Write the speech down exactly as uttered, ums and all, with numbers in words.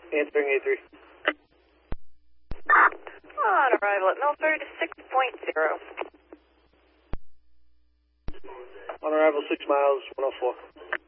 Answering A three. On arrival at Mill thirty-six point zero. On arrival six miles, one oh four.